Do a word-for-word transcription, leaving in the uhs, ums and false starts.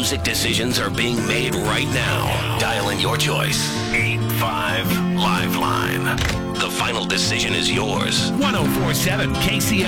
music decisions are being made right now. Dial in your choice. eight five Liveline. The final decision is yours. one oh four point seven K C